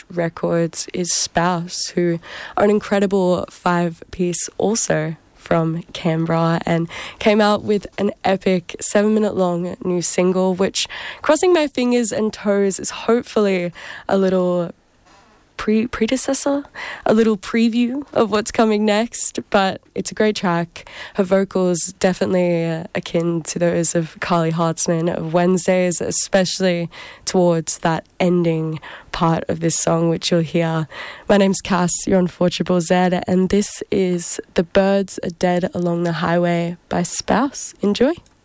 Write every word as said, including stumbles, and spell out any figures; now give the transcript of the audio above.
Records is Spouse, who are an incredible five-piece also from Canberra, and came out with an epic seven-minute-long new single, which, crossing my fingers and toes, is hopefully a little pre predecessor, a little preview of what's coming next. But it's a great track. Her vocals definitely uh, akin to those of Carly Hartzman of Wednesdays, especially towards that ending part of this song, which you'll hear. My name's Cass, you're on four Triple Z, and this is The Birds Are Dead Along the Highway by Spouse. Enjoy.